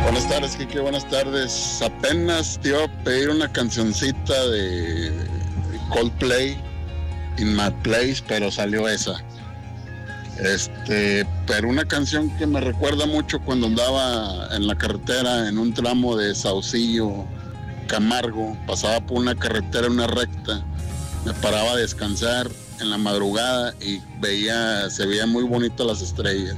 Buenas tardes, Kike, buenas tardes. Apenas te iba a pedir una cancioncita de Coldplay, In My Place, pero salió esa. Pero una canción que me recuerda mucho cuando andaba en la carretera en un tramo de Saucillo, Camargo, pasaba por una carretera, una recta, me paraba a descansar en la madrugada y se veían muy bonitas las estrellas.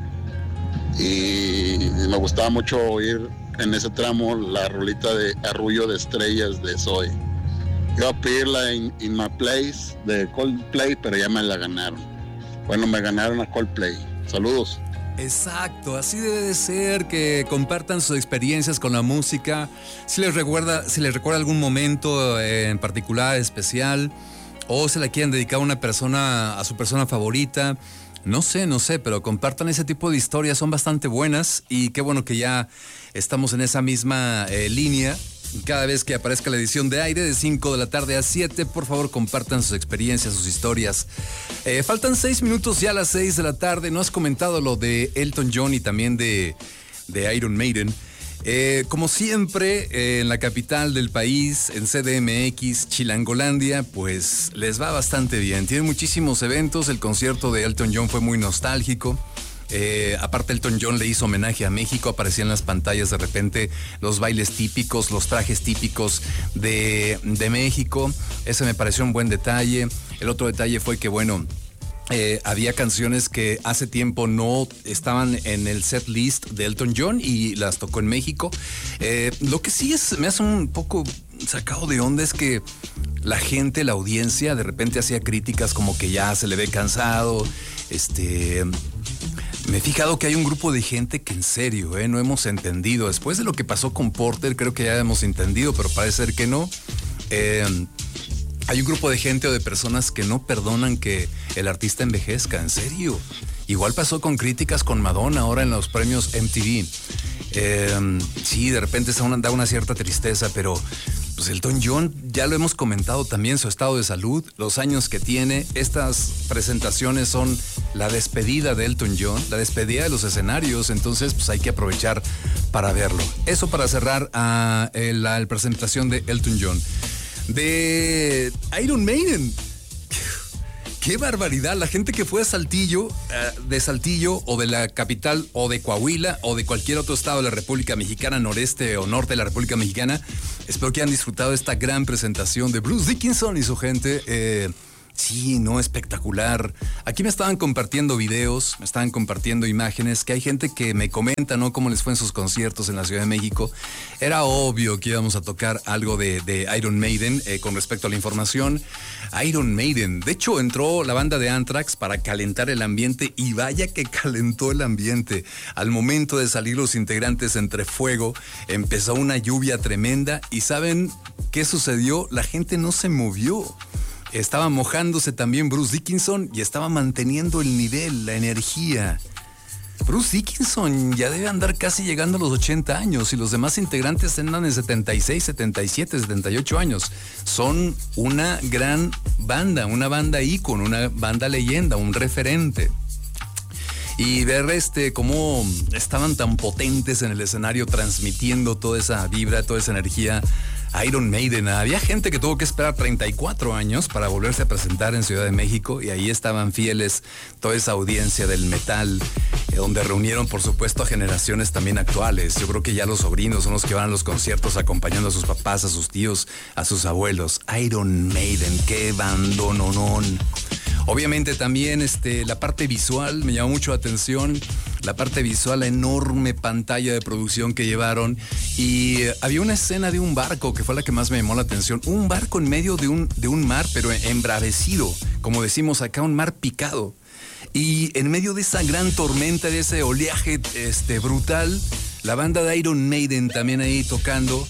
Y me gustaba mucho oír en ese tramo la rolita de Arrullo de Estrellas de Zoe. Iba a pedirla In My Place de Coldplay, pero ya me la ganaron. Bueno, me ganaron a Coldplay. Saludos. Exacto, así debe de ser, que compartan sus experiencias con la música. Si les recuerda algún momento en particular especial, o se la quieren dedicar a una persona, a su persona favorita. No sé, pero compartan ese tipo de historias, son bastante buenas y qué bueno que ya estamos en esa misma línea. Cada vez que aparezca la edición de aire de 5 de la tarde a 7, por favor compartan sus experiencias, sus historias. Faltan 6 minutos ya a las 6 de la tarde, no has comentado lo de Elton John y también de Iron Maiden. Como siempre, en la capital del país, en CDMX, Chilangolandia, pues les va bastante bien. Tienen muchísimos eventos, el concierto de Elton John fue muy nostálgico. Aparte, Elton John le hizo homenaje a México, aparecían en las pantallas de repente los bailes típicos, los trajes típicos de México. Ese me pareció un buen detalle. El otro detalle fue que, bueno, había canciones que hace tiempo no estaban en el set list de Elton John y las tocó en México. Lo que sí me hace un poco sacado de onda es que la gente, la audiencia, de repente hacía críticas como que ya se le ve cansado. Me he fijado que hay un grupo de gente que en serio, no hemos entendido. Después de lo que pasó con Porter, creo que ya hemos entendido, pero parece ser que no. Hay un grupo de gente o de personas que no perdonan que el artista envejezca, en serio. Igual pasó con críticas con Madonna ahora en los premios MTV. Sí, de repente da una cierta tristeza, pero pues Elton John, ya lo hemos comentado también, su estado de salud, los años que tiene. Estas presentaciones son la despedida de Elton John, la despedida de los escenarios, entonces pues hay que aprovechar para verlo. Eso para cerrar la presentación de Elton John. De Iron Maiden. ¡Qué barbaridad! La gente que fue a Saltillo, de Saltillo o de la capital o de Coahuila o de cualquier otro estado de la República Mexicana, noreste o norte de la República Mexicana, espero que hayan disfrutado esta gran presentación de Bruce Dickinson y su gente. Sí, no, espectacular. Aquí me estaban compartiendo videos, me estaban compartiendo imágenes, que hay gente que me comenta, ¿no?, cómo les fue en sus conciertos en la Ciudad de México. Era obvio que íbamos a tocar algo de Iron Maiden con respecto a la información. Iron Maiden, de hecho entró la banda de Anthrax para calentar el ambiente y vaya que calentó el ambiente. Al momento de salir los integrantes entre fuego, empezó una lluvia tremenda y ¿saben qué sucedió? La gente no se movió. Estaba mojándose también Bruce Dickinson y estaba manteniendo el nivel, la energía. Bruce Dickinson ya debe andar casi llegando a los 80 años y los demás integrantes andan en 76, 77, 78 años. Son una gran banda, una banda ícono, una banda leyenda, un referente. Y ver cómo estaban tan potentes en el escenario transmitiendo toda esa vibra, toda esa energía. Iron Maiden, había gente que tuvo que esperar 34 años para volverse a presentar en Ciudad de México y ahí estaban fieles toda esa audiencia del metal, donde reunieron por supuesto a generaciones también actuales. Yo creo que ya los sobrinos son los que van a los conciertos acompañando a sus papás, a sus tíos, a sus abuelos. Iron Maiden, qué bandononón. Obviamente también la parte visual me llamó mucho la atención. La parte visual, la enorme pantalla de producción que llevaron. Y había una escena de un barco que fue la que más me llamó la atención. Un barco en medio de un mar, pero embravecido. Como decimos acá, un mar picado. Y en medio de esa gran tormenta, de ese oleaje brutal, la banda de Iron Maiden también ahí tocando.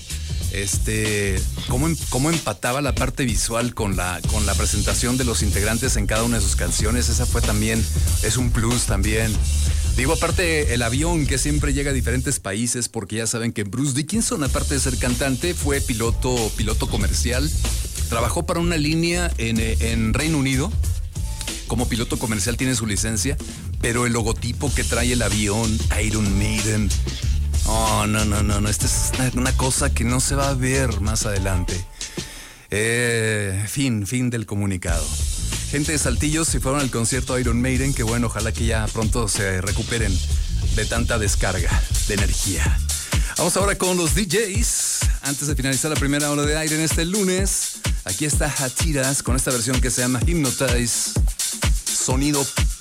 Cómo empataba la parte visual con la presentación de los integrantes en cada una de sus canciones. Esa fue también, es un plus también. Digo, aparte el avión que siempre llega a diferentes países, porque ya saben que Bruce Dickinson, aparte de ser cantante, fue piloto comercial. Trabajó para una línea en Reino Unido. Como piloto comercial tiene su licencia, pero el logotipo que trae el avión, Iron Maiden, Oh, no. Esta es una cosa que no se va a ver más adelante. Fin del comunicado. Gente de Saltillo, si fueron al concierto Iron Maiden, que bueno, ojalá que ya pronto se recuperen de tanta descarga de energía. Vamos ahora con los DJs. Antes de finalizar la primera hora de aire en este lunes, aquí está Hatiras con esta versión que se llama Hypnotize. Sonido